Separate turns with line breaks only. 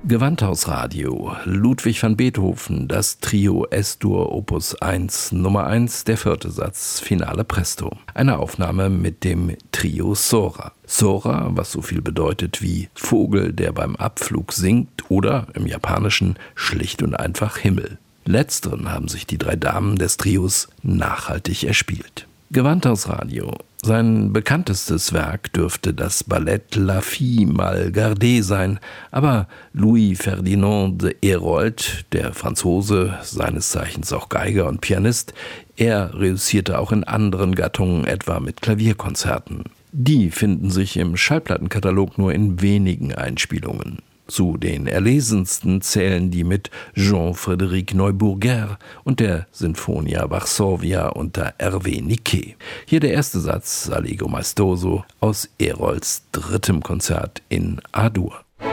Gewandhausradio, Ludwig van Beethoven, das Trio S-Dur Opus 1, Nummer 1, der 4. Satz, Finale Presto. Eine Aufnahme mit dem Trio Sora. Sora, was so viel bedeutet wie Vogel, der beim Abflug singt, oder im Japanischen schlicht und einfach Himmel. Letzteren haben sich die 3 Damen des Trios nachhaltig erspielt. Gewandhausradio. Sein bekanntestes Werk dürfte das Ballett La Fille mal gardée sein, aber Louis Ferdinand de Herold, der Franzose, seines Zeichens auch Geiger und Pianist, er reüssierte auch in anderen Gattungen, etwa mit Klavierkonzerten. Die finden sich im Schallplattenkatalog nur in wenigen Einspielungen. Zu den erlesensten zählen die mit Jean-Frédéric Neuburger und der Sinfonia Varsovia unter Hervé Niquet. Hier der erste Satz, Allegro maestoso, aus Herolds 3. Konzert in A-Dur.